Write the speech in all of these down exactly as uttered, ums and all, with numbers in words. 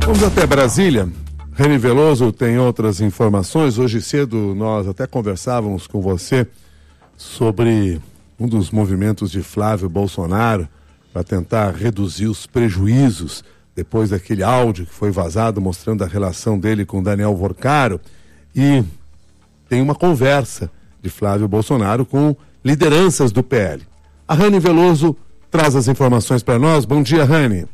Vamos até Brasília. Reni Veloso tem outras informações. Hoje cedo nós até conversávamos com você sobre um dos movimentos de Flávio Bolsonaro para tentar reduzir os prejuízos depois daquele áudio que foi vazado mostrando a relação dele com Daniel Vorcaro. E tem uma conversa de Flávio Bolsonaro com lideranças do P L. A Reni Veloso traz as informações para nós. Bom dia, Reni.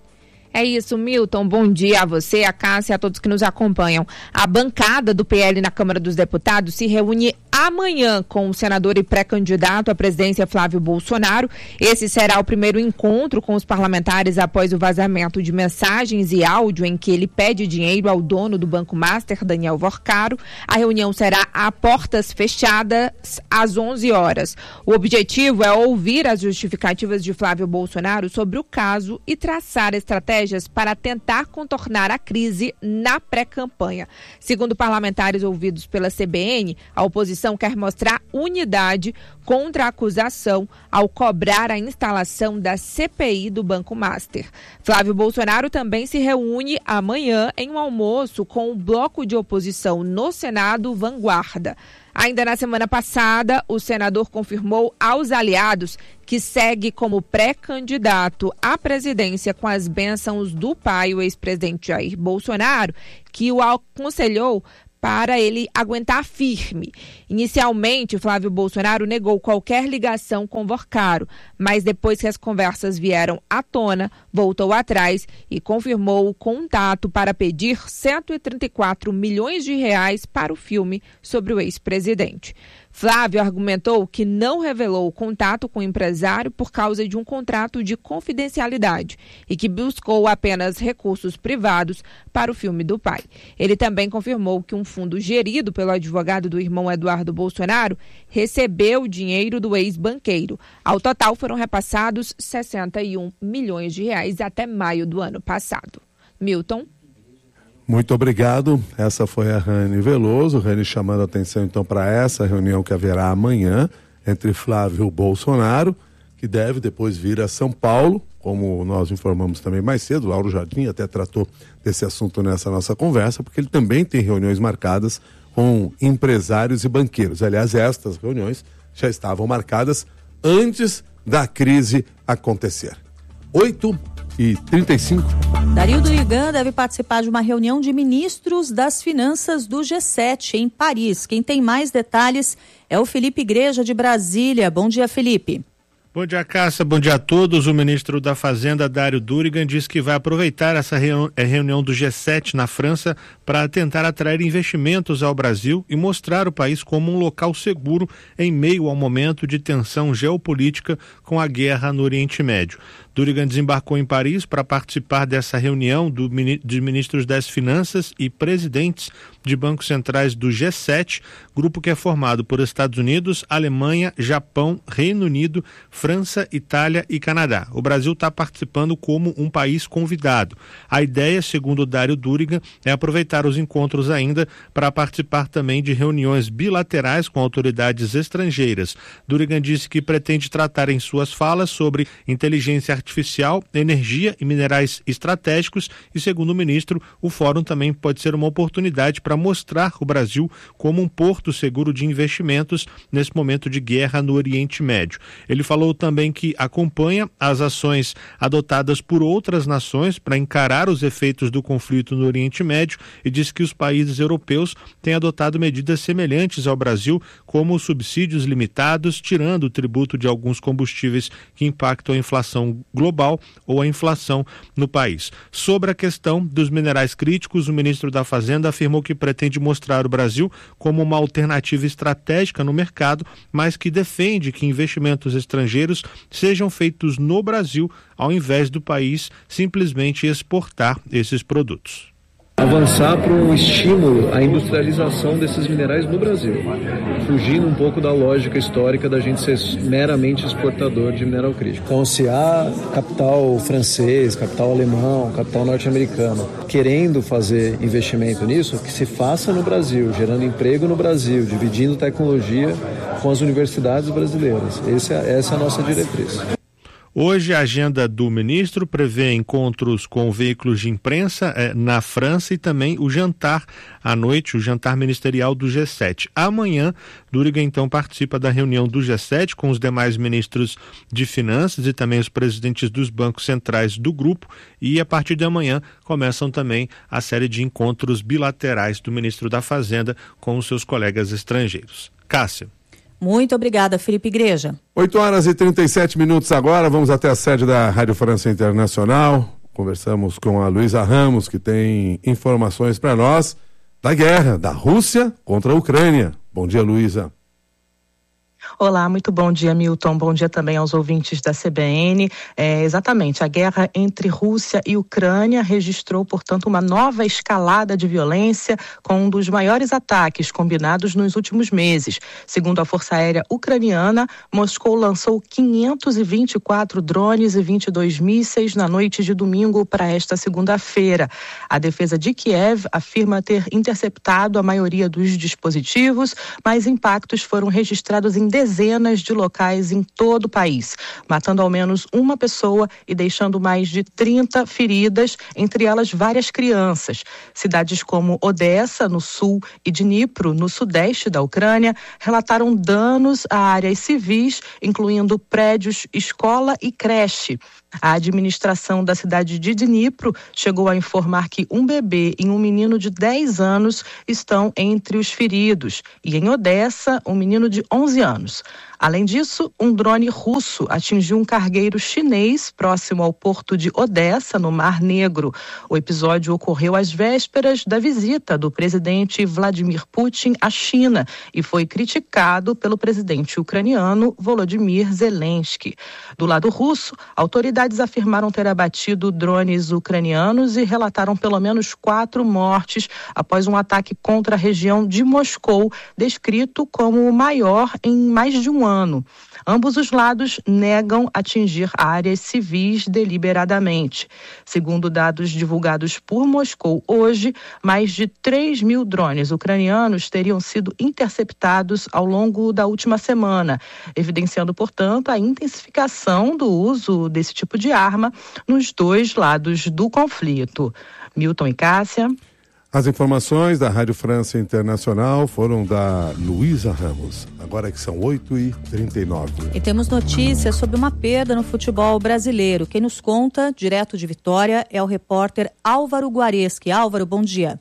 É isso, Milton. Bom dia a você, a Cássia e a todos que nos acompanham. A bancada do P L na Câmara dos Deputados se reúne amanhã com o senador e pré-candidato à presidência Flávio Bolsonaro. Esse será o primeiro encontro com os parlamentares após o vazamento de mensagens e áudio em que ele pede dinheiro ao dono do Banco Master, Daniel Vorcaro. A reunião será a portas fechadas às onze horas. O objetivo é ouvir as justificativas de Flávio Bolsonaro sobre o caso e traçar estratégias para tentar contornar a crise na pré-campanha. Segundo parlamentares ouvidos pela C B N, a oposição quer mostrar unidade contra a acusação ao cobrar a instalação da C P I do Banco Master. Flávio Bolsonaro também se reúne amanhã em um almoço com o bloco de oposição no Senado, Vanguarda. Ainda na semana passada, o senador confirmou aos aliados que segue como pré-candidato à presidência com as bênçãos do pai, o ex-presidente Jair Bolsonaro, que o aconselhou para ele aguentar firme. Inicialmente, Flávio Bolsonaro negou qualquer ligação com Vorcaro, mas depois que as conversas vieram à tona, voltou atrás e confirmou o contato para pedir cento e trinta e quatro milhões de reais para o filme sobre o ex-presidente. Flávio argumentou que não revelou o contato com o empresário por causa de um contrato de confidencialidade e que buscou apenas recursos privados para o filme do pai. Ele também confirmou que um fundo gerido pelo advogado do irmão Eduardo Bolsonaro recebeu dinheiro do ex-banqueiro. Ao total foram repassados sessenta e um milhões de reais até maio do ano passado. Milton? Muito obrigado. Essa foi a Reni Veloso. Reni chamando a atenção então para essa reunião que haverá amanhã entre Flávio Bolsonaro, que deve depois vir a São Paulo, como nós informamos também mais cedo. Lauro Jardim até tratou desse assunto nessa nossa conversa, porque ele também tem reuniões marcadas com empresários e banqueiros. Aliás, estas reuniões já estavam marcadas antes da crise acontecer. oito e trinta e cinco. Dario Durigan deve participar de uma reunião de ministros das finanças do G sete em Paris. Quem tem mais detalhes é o Felipe Igreja de Brasília. Bom dia, Felipe. Bom dia, Cássia. Bom dia a todos. O ministro da Fazenda, Dario Durigan, diz que vai aproveitar essa reunião do G sete na França para tentar atrair investimentos ao Brasil e mostrar o país como um local seguro em meio ao momento de tensão geopolítica com a guerra no Oriente Médio. Durigan desembarcou em Paris para participar dessa reunião do, de ministros das Finanças e presidentes de bancos centrais do G sete, grupo que é formado por Estados Unidos, Alemanha, Japão, Reino Unido, França, Itália e Canadá. O Brasil está participando como um país convidado. A ideia, segundo Dario Durigan, é aproveitar os encontros ainda para participar também de reuniões bilaterais com autoridades estrangeiras. Durigan disse que pretende tratar em suas falas sobre inteligência artificial artificial, energia e minerais estratégicos e, segundo o ministro, o fórum também pode ser uma oportunidade para mostrar o Brasil como um porto seguro de investimentos nesse momento de guerra no Oriente Médio. Ele falou também que acompanha as ações adotadas por outras nações para encarar os efeitos do conflito no Oriente Médio e disse que os países europeus têm adotado medidas semelhantes ao Brasil, como subsídios limitados, tirando o tributo de alguns combustíveis que impactam a inflação global ou a inflação no país. Sobre a questão dos minerais críticos, o ministro da Fazenda afirmou que pretende mostrar o Brasil como uma alternativa estratégica no mercado, mas que defende que investimentos estrangeiros sejam feitos no Brasil, ao invés do país simplesmente exportar esses produtos. Avançar para um estímulo à industrialização desses minerais no Brasil, fugindo um pouco da lógica histórica da gente ser meramente exportador de mineral crítico. Então, se há capital francês, capital alemão, capital norte-americano querendo fazer investimento nisso, que se faça no Brasil, gerando emprego no Brasil, dividindo tecnologia com as universidades brasileiras. Essa é, essa é a nossa diretriz. Hoje a agenda do ministro prevê encontros com veículos de imprensa eh, na França e também o jantar à noite, o jantar ministerial do G sete. Amanhã, Duriga então participa da reunião do G sete com os demais ministros de finanças e também os presidentes dos bancos centrais do grupo, e a partir de amanhã começam também a série de encontros bilaterais do ministro da Fazenda com os seus colegas estrangeiros. Cássia. Muito obrigada, Felipe Igreja. oito horas e trinta e sete minutos agora, vamos até a sede da Rádio França Internacional. Conversamos com a Luísa Ramos, que tem informações para nós da guerra da Rússia contra a Ucrânia. Bom dia, Luísa. Olá, muito bom dia, Milton. Bom dia também aos ouvintes da C B N. É, exatamente, a guerra entre Rússia e Ucrânia registrou, portanto, uma nova escalada de violência com um dos maiores ataques combinados nos últimos meses. Segundo a Força Aérea Ucraniana, Moscou lançou quinhentos e vinte e quatro drones e vinte e dois mísseis na noite de domingo para esta segunda-feira. A defesa de Kiev afirma ter interceptado a maioria dos dispositivos, mas impactos foram registrados em dezenas de locais em todo o país, matando ao menos uma pessoa e deixando mais de trinta feridas, entre elas várias crianças. Cidades como Odessa, no sul, e Dnipro, no sudeste da Ucrânia, relataram danos a áreas civis, incluindo prédios, escola e creche. A administração da cidade de Dnipro chegou a informar que um bebê e um menino de dez anos estão entre os feridos, e em Odessa, um menino de onze anos. Além disso, um drone russo atingiu um cargueiro chinês próximo ao porto de Odessa, no Mar Negro. O episódio ocorreu às vésperas da visita do presidente Vladimir Putin à China e foi criticado pelo presidente ucraniano Volodymyr Zelensky. Do lado russo, autoridades afirmaram ter abatido drones ucranianos e relataram pelo menos quatro mortes após um ataque contra a região de Moscou, descrito como o maior em mais de um ano. Ambos os lados negam atingir áreas civis deliberadamente. Segundo dados divulgados por Moscou hoje, mais de três mil drones ucranianos teriam sido interceptados ao longo da última semana, evidenciando, portanto, a intensificação do uso desse tipo de arma nos dois lados do conflito. Milton e Cássia. As informações da Rádio França Internacional foram da Luísa Ramos. Agora que são oito e trinta e nove. E temos notícias sobre uma perda no futebol brasileiro. Quem nos conta, direto de Vitória, é o repórter Álvaro Guareschi. Álvaro, bom dia.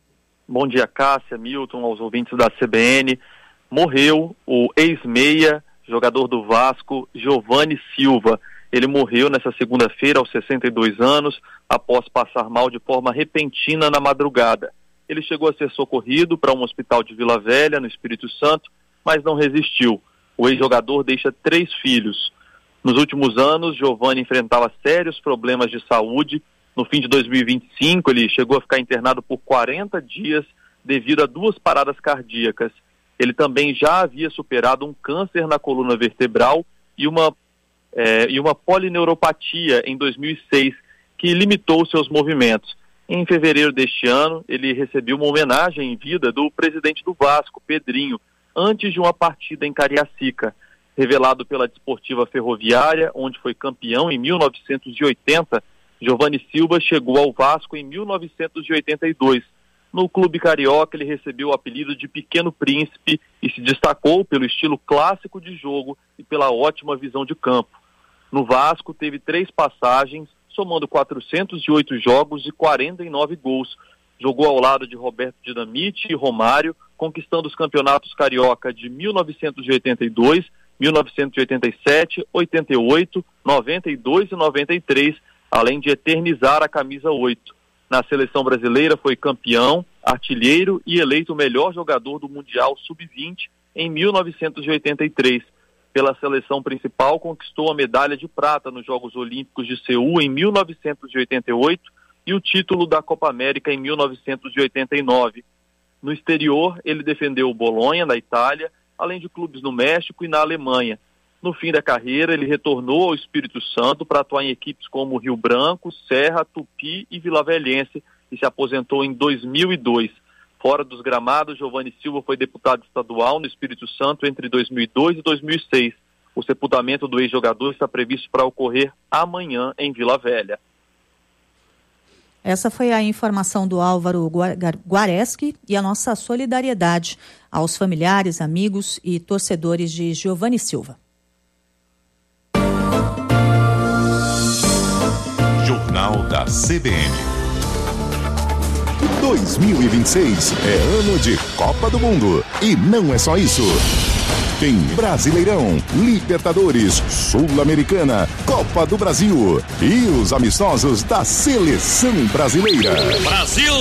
Bom dia, Cássia, Milton, aos ouvintes da C B N. Morreu o ex-meia, jogador do Vasco, Giovani Silva. Ele morreu nessa segunda-feira, aos sessenta e dois anos, após passar mal de forma repentina na madrugada. Ele chegou a ser socorrido para um hospital de Vila Velha, no Espírito Santo, mas não resistiu. O ex-jogador deixa três filhos. Nos últimos anos, Giovani enfrentava sérios problemas de saúde. No fim de dois mil e vinte e cinco, ele chegou a ficar internado por quarenta dias devido a duas paradas cardíacas. Ele também já havia superado um câncer na coluna vertebral e uma É, e uma polineuropatia em dois mil e seis, que limitou seus movimentos. Em fevereiro deste ano, ele recebeu uma homenagem em vida do presidente do Vasco, Pedrinho, antes de uma partida em Cariacica. Revelado pela Desportiva Ferroviária, onde foi campeão em mil novecentos e oitenta, Giovani Silva chegou ao Vasco em mil novecentos e oitenta e dois. No clube carioca, ele recebeu o apelido de Pequeno Príncipe e se destacou pelo estilo clássico de jogo e pela ótima visão de campo. No Vasco, teve três passagens, somando quatrocentos e oito jogos e quarenta e nove gols. Jogou ao lado de Roberto Dinamite e Romário, conquistando os campeonatos carioca de mil novecentos e oitenta e dois, mil novecentos e oitenta e sete, oitenta e oito, noventa e dois e noventa e três, além de eternizar a camisa oito. Na seleção brasileira foi campeão, artilheiro e eleito o melhor jogador do Mundial sub vinte em mil novecentos e oitenta e três. Pela seleção principal, conquistou a medalha de prata nos Jogos Olímpicos de Seul em mil novecentos e oitenta e oito e o título da Copa América em mil novecentos e oitenta e nove. No exterior, ele defendeu o Bolonha, na Itália, além de clubes no México e na Alemanha. No fim da carreira, ele retornou ao Espírito Santo para atuar em equipes como Rio Branco, Serra, Tupi e Vilavelhense e se aposentou em dois mil e dois. Fora dos gramados, Giovani Silva foi deputado estadual no Espírito Santo entre dois mil e dois e dois mil e seis. O sepultamento do ex-jogador está previsto para ocorrer amanhã em Vila Velha. Essa foi a informação do Álvaro Guareschi e a nossa solidariedade aos familiares, amigos e torcedores de Giovani Silva. Jornal da C B N. dois mil e vinte e seis é ano de Copa do Mundo. E não é só isso. Tem Brasileirão, Libertadores, Sul-Americana, Copa do Brasil e os amistosos da Seleção Brasileira. Brasil!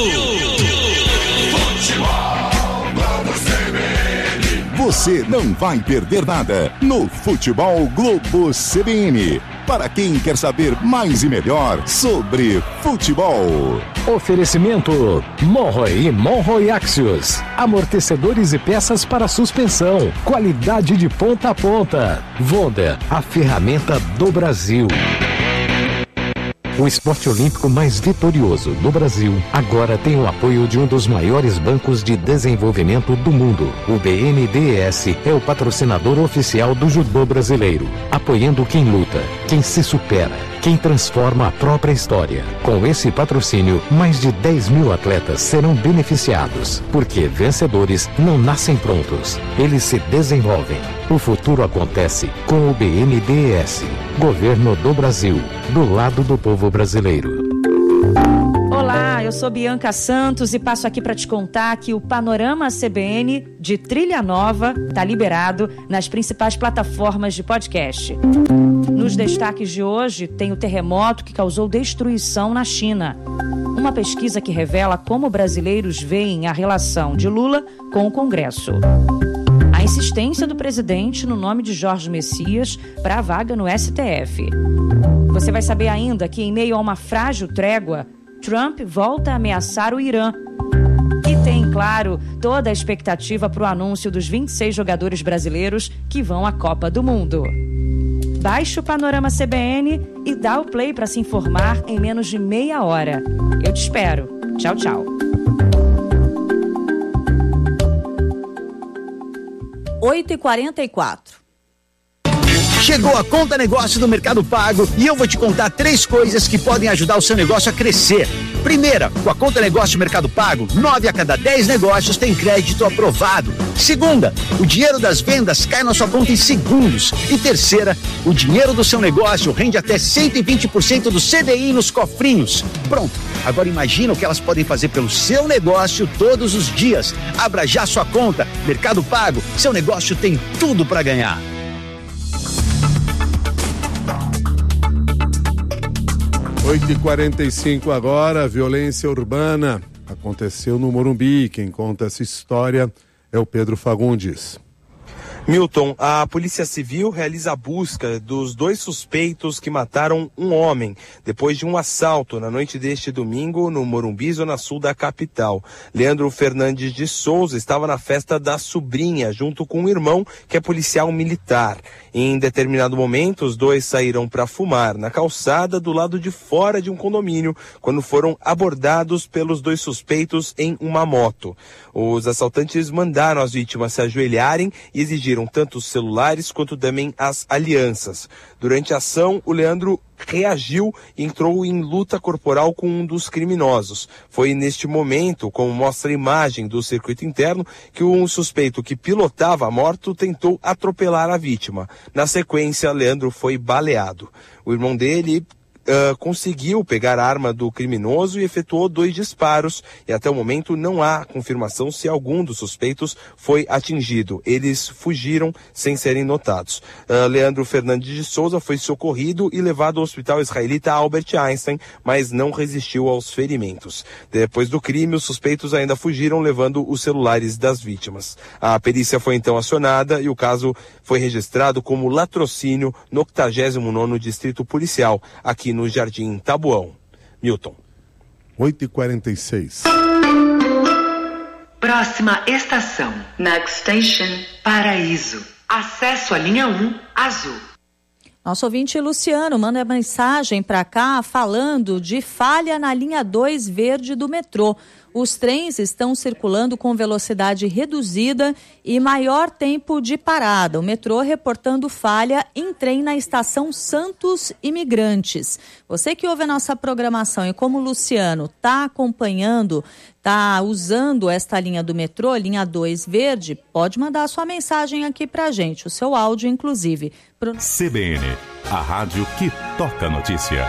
Futebol, vamos C B N. Você não vai perder nada no Futebol Globo C B N. Para quem quer saber mais e melhor sobre futebol. Oferecimento Monroe e Monroe Axios. Amortecedores e peças para suspensão. Qualidade de ponta a ponta. Vonda, a ferramenta do Brasil. O esporte olímpico mais vitorioso do Brasil agora tem o apoio de um dos maiores bancos de desenvolvimento do mundo. O B N D E S é o patrocinador oficial do judô brasileiro, apoiando quem luta, quem se supera, quem transforma a própria história. Com esse patrocínio, mais de dez mil atletas serão beneficiados, porque vencedores não nascem prontos, eles se desenvolvem. O futuro acontece com o B N D E S, Governo do Brasil, do lado do povo brasileiro. Olá, eu sou Bianca Santos e passo aqui para te contar que o Panorama C B N de Trilha Nova está liberado nas principais plataformas de podcast. Nos destaques de hoje tem o terremoto que causou destruição na China. Uma pesquisa que revela como brasileiros veem a relação de Lula com o Congresso. A insistência do presidente no nome de Jorge Messias para a vaga no S T F. Você vai saber ainda que, em meio a uma frágil trégua, Trump volta a ameaçar o Irã. E tem, claro, toda a expectativa para o anúncio dos vinte e seis jogadores brasileiros que vão à Copa do Mundo. Baixe o Panorama C B N e dá o play para se informar em menos de meia hora. Eu te espero. Tchau, tchau. oito e quarenta e quatro. Chegou a Conta Negócio do Mercado Pago e eu vou te contar três coisas que podem ajudar o seu negócio a crescer. Primeira, com a Conta Negócio Mercado Pago, nove a cada dez negócios tem crédito aprovado. Segunda, o dinheiro das vendas cai na sua conta em segundos. E terceira, o dinheiro do seu negócio rende até cento e vinte por cento do C D I nos cofrinhos. Pronto, agora imagina o que elas podem fazer pelo seu negócio todos os dias. Abra já sua conta. Mercado Pago, seu negócio tem tudo para ganhar. oito e quarenta e cinco agora, violência urbana aconteceu no Morumbi. Quem conta essa história é o Pedro Fagundes. Milton, a Polícia Civil realiza a busca dos dois suspeitos que mataram um homem depois de um assalto na noite deste domingo no Morumbi, zona sul da capital. Leandro Fernandes de Souza estava na festa da sobrinha junto com o irmão, que é policial militar. Em determinado momento, os dois saíram para fumar na calçada do lado de fora de um condomínio, quando foram abordados pelos dois suspeitos em uma moto. Os assaltantes mandaram as vítimas se ajoelharem e exigiram tanto os celulares quanto também as alianças. Durante a ação, o Leandro reagiu e entrou em luta corporal com um dos criminosos. Foi neste momento, como mostra a imagem do circuito interno, que um suspeito que pilotava a moto tentou atropelar a vítima. Na sequência, Leandro foi baleado. O irmão dele Uh, conseguiu pegar a arma do criminoso e efetuou dois disparos, e até o momento não há confirmação se algum dos suspeitos foi atingido. Eles fugiram sem serem notados. Uh, Leandro Fernandes de Souza foi socorrido e levado ao hospital israelita Albert Einstein, mas não resistiu aos ferimentos. Depois do crime, os suspeitos ainda fugiram levando os celulares das vítimas. A perícia foi então acionada e o caso foi registrado como latrocínio no octagésimo nono Distrito Policial, aqui no Jardim Tabuão. Milton. oito e quarenta e seis. Próxima estação. Next station, Paraíso. Acesso à linha um, azul. Nosso ouvinte Luciano manda mensagem para cá falando de falha na linha dois verde do metrô. Os trens estão circulando com velocidade reduzida e maior tempo de parada. O metrô reportando falha em trem na estação Santos Imigrantes. Você que ouve a nossa programação e como o Luciano está acompanhando, está usando esta linha do metrô, linha dois verde, pode mandar a sua mensagem aqui para a gente, o seu áudio inclusive. Pro... C B N, a rádio que toca a notícia.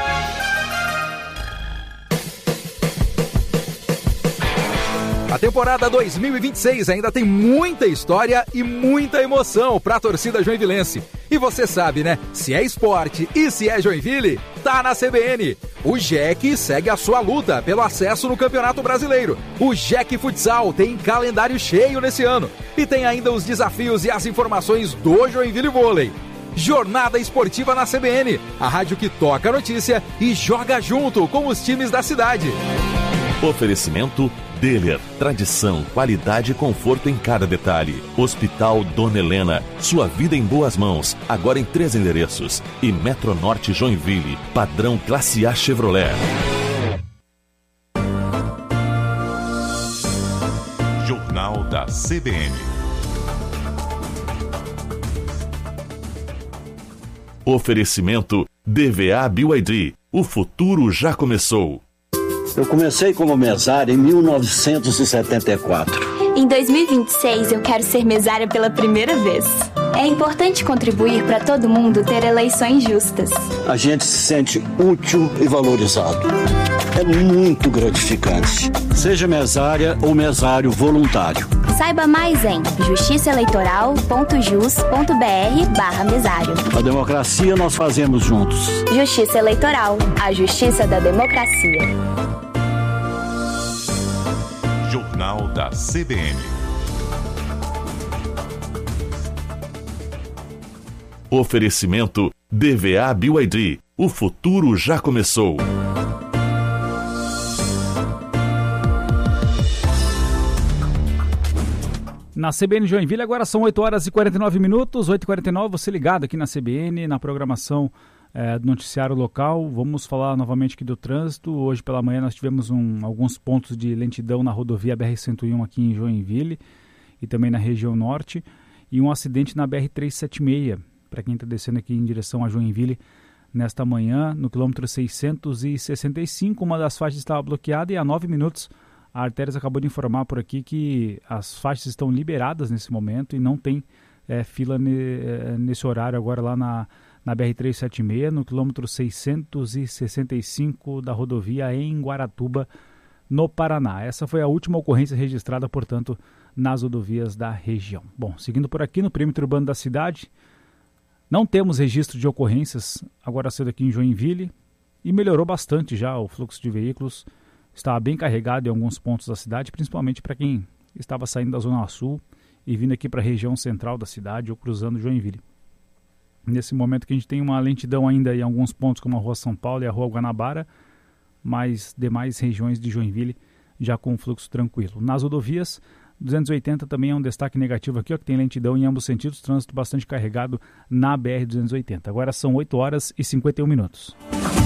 A temporada dois mil e vinte e seis ainda tem muita história e muita emoção para a torcida joinvilense. E você sabe, né? Se é esporte e se é Joinville, tá na C B N. O J E C segue a sua luta pelo acesso no Campeonato Brasileiro. O J E C Futsal tem calendário cheio nesse ano. E tem ainda os desafios e as informações do Joinville Vôlei. Jornada Esportiva na C B N, a rádio que toca a notícia e joga junto com os times da cidade. Oferecimento Deller, tradição, qualidade e conforto em cada detalhe. Hospital Dona Helena, sua vida em boas mãos, agora em três endereços. E Metronorte Joinville, padrão Classe A Chevrolet. Jornal da C B N. Oferecimento D V A B Y D, o futuro já começou. Eu comecei como mesário em mil novecentos e setenta e quatro. Em dois mil e vinte e seis, eu quero ser mesária pela primeira vez. É importante contribuir para todo mundo ter eleições justas. A gente se sente útil e valorizado. É muito gratificante. Seja mesária ou mesário voluntário. Saiba mais em justiçaeleitoral ponto jus ponto br barra mesário. A democracia nós fazemos juntos. Justiça Eleitoral, a justiça da democracia. Jornal da C B N. Oferecimento D V A B Y D, o futuro já começou. Na C B N Joinville agora são oito horas e quarenta e nove minutos, oito e quarenta e nove, você ligado aqui na C B N, na programação é, do noticiário local. Vamos falar novamente aqui do trânsito. Hoje pela manhã nós tivemos um, alguns pontos de lentidão na rodovia B R cento e um aqui em Joinville e também na região norte, e um acidente na B R trezentos e setenta e seis, para quem está descendo aqui em direção a Joinville nesta manhã, no quilômetro seiscentos e sessenta e cinco, uma das faixas estava bloqueada e há nove minutos a Artérias acabou de informar por aqui que as faixas estão liberadas nesse momento e não tem é, fila ne, é, nesse horário agora lá na, na B R trezentos e setenta e seis, no quilômetro seiscentos e sessenta e cinco da rodovia em Guaratuba, no Paraná. Essa foi a última ocorrência registrada, portanto, nas rodovias da região. Bom, seguindo por aqui no perímetro urbano da cidade, não temos registro de ocorrências agora cedo aqui em Joinville e melhorou bastante já o fluxo de veículos. Estava bem carregado em alguns pontos da cidade, principalmente para quem estava saindo da Zona Sul e vindo aqui para a região central da cidade ou cruzando Joinville. Nesse momento que a gente tem uma lentidão ainda em alguns pontos, como a Rua São Paulo e a Rua Guanabara, mas demais regiões de Joinville já com fluxo tranquilo. Nas rodovias, duzentos e oitenta também é um destaque negativo aqui, ó, que tem lentidão em ambos sentidos, trânsito bastante carregado na B R duzentos e oitenta. Agora são oito horas e cinquenta e um minutos.